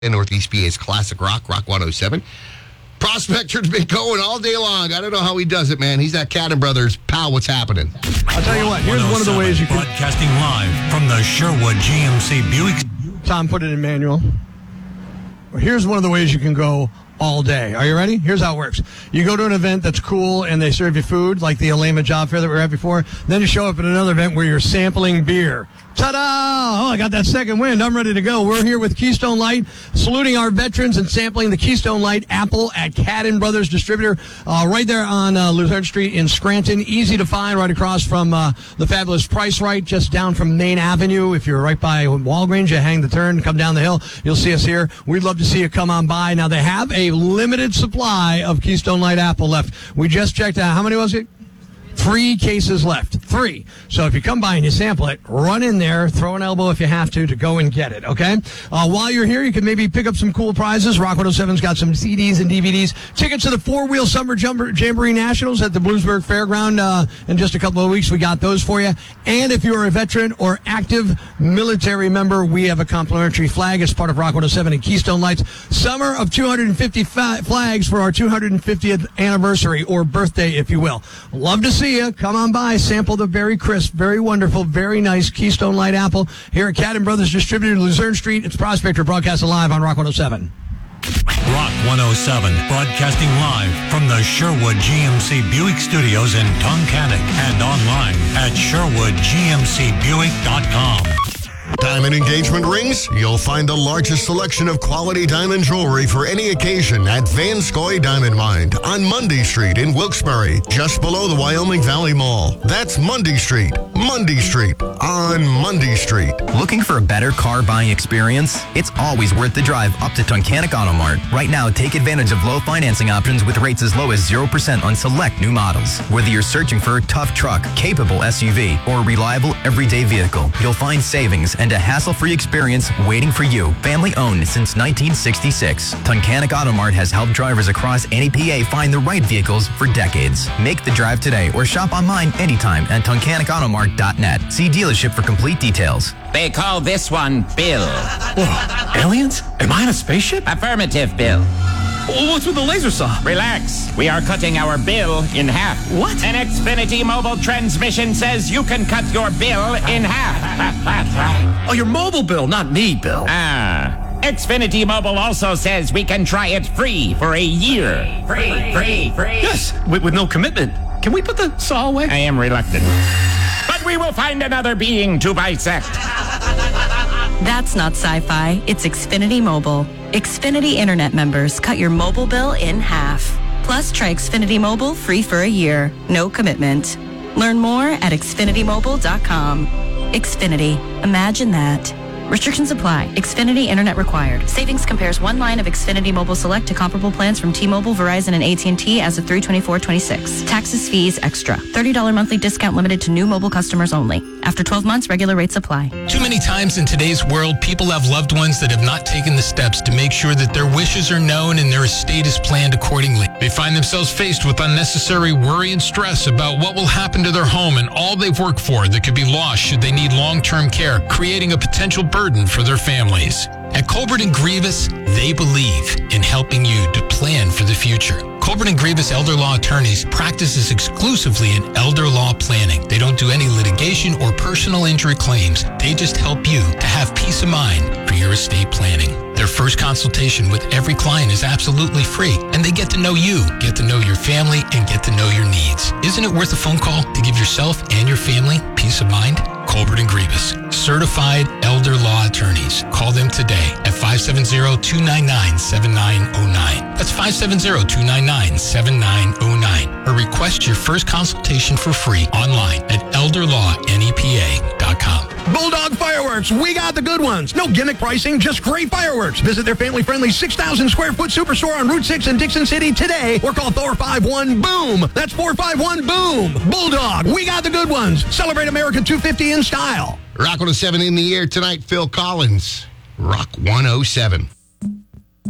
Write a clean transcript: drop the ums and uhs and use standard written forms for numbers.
in Northeast PA's classic rock 107. Prospector's been going all day long. I don't know how he does it, man. He's that Cadden Brothers. Pal, what's happening? I'll tell you what. Here's one of the ways you can... Broadcasting live from the Sherwood GMC Buick. Tom put it in manual. Here's one of the ways you can go all day. Are you ready? Here's how it works. You go to an event that's cool and they serve you food, like the Alema Job Fair that we were at before. Then you show up at another event where you're sampling beer. Ta-da! Oh, I got that second wind. I'm ready to go. We're here with Keystone Light, saluting our veterans and sampling the Keystone Light apple at Cadden Brothers Distributor, right there on Luzerne Street in Scranton. Easy to find, right across from the fabulous Price Right, just down from Main Avenue. If you're right by Walgreens, you hang the turn, come down the hill, you'll see us here. We'd love to see you come on by. Now, they have a limited supply of Keystone Light apple left. We just checked out. How many was it? 3 cases left. 3. So if you come by and you sample it, run in there, throw an elbow if you have to go and get it, okay? While you're here, you can maybe pick up some cool prizes. Rock 107's got some CDs and DVDs. Tickets to the 4-Wheel Summer Jamboree Nationals at the Bloomsburg Fairground in just a couple of weeks. We got those for you. And if you're a veteran or active military member, we have a complimentary flag as part of Rock 107 and Keystone Lights. Summer of 250 flags for our 250th anniversary or birthday, if you will. Love to see you. Come on by. Sample the very crisp, very wonderful, very nice Keystone Light apple here at Cadden Brothers Distributor, Luzerne Street. It's Prospector, broadcasting live on Rock 107. Rock 107, broadcasting live from the Sherwood GMC Buick Studios in Tunkhannock and online at SherwoodGMCBuick.com. Diamond engagement rings? You'll find the largest selection of quality diamond jewelry for any occasion at Van Scoy Diamond Mine on Mundy Street in Wilkes-Barre, just below the Wyoming Valley Mall. That's Mundy Street on Mundy Street. Looking for a better car buying experience? It's always worth the drive up to Tunkhannock Auto Mart. Right now, take advantage of low financing options with rates as low as 0% on select new models. Whether you're searching for a tough truck, capable SUV, or a reliable everyday vehicle, you'll find savings and a hassle-free experience waiting for you. Family-owned since 1966, Tunkhannock Auto Mart has helped drivers across any PA find the right vehicles for decades. Make the drive today or shop online anytime at TunkhannockAutoMart.net. See dealership for complete details. They call this one Bill. Whoa, aliens? Am I in a spaceship? Affirmative, Bill. What's with the laser saw? Relax. We are cutting our bill in half. What? An Xfinity mobile transmission says you can cut your bill in half. Oh, your mobile bill, not me, Bill. Xfinity Mobile also says we can try it free for a year. Free. Yes, with no commitment. Can we put the saw away? I am reluctant. But we will find another being to bisect. That's not sci-fi. It's Xfinity Mobile. Xfinity Internet members cut your mobile bill in half. Plus, try Xfinity Mobile free for a year. No commitment. Learn more at XfinityMobile.com. Xfinity. Imagine that. Restrictions apply. Xfinity Internet required. Savings compares one line of Xfinity Mobile Select to comparable plans from T-Mobile, Verizon, and AT&T as of 3/24/26. Taxes, fees, extra. $30 monthly discount limited to new mobile customers only. After 12 months, regular rates apply. Too many times in today's world, people have loved ones that have not taken the steps to make sure that their wishes are known and their estate is planned accordingly. They find themselves faced with unnecessary worry and stress about what will happen to their home and all they've worked for that could be lost should they need long-term care, creating a potential burden for their families. At Colbert & Grievous, they believe in helping you to plan for the future. Colbert & Grievous Elder Law Attorneys practices exclusively in elder law planning. They don't do any litigation or personal injury claims. They just help you to have peace of mind for your estate planning. Their first consultation with every client is absolutely free, and they get to know you, get to know your family, and get to know your needs. Isn't it worth a phone call to give yourself and your family peace of mind? Colbert & Grievous, certified elder law attorneys. Call them today at 570-299-7909. That's 570-299-7909. Or request your first consultation for free online at elderlawnepa.com. Bulldog Fireworks, we got the good ones. No gimmick pricing, just great fireworks. Visit their family-friendly 6,000 square foot superstore on Route 6 in Dixon City today or call 451-BOOM. That's 451-BOOM. Bulldog, we got the good ones. Celebrate America 250 in style. Rock 107 in the air tonight, Phil Collins. Rock 107.